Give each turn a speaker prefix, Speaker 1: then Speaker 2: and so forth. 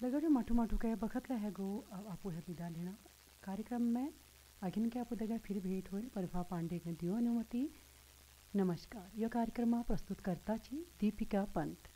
Speaker 1: लगड़े माठू माठू के बखत है गो अब आपू है विदा लेना कार्यक्रम में अगिन के आपू दगा फिर भेंट होल प्रभा पांडे के दियो अनुमति। नमस्कार। यह कार्यक्रम प्रस्तुत करता छी दीपिका पंत।